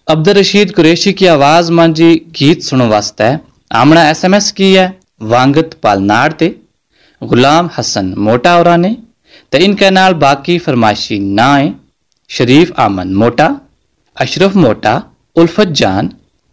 अब्दुल रशीद कुरैशी की आवाज मांजी गीत सुनने वास्ते आमना SMS की है वांगत पालनाड़ ते गुलाम हसन मोटा और ने ते इनके नाल बाकी फरमाइशी नाए शरीफ आमन मोटा, अशरफ मोटा, उल्फत जान,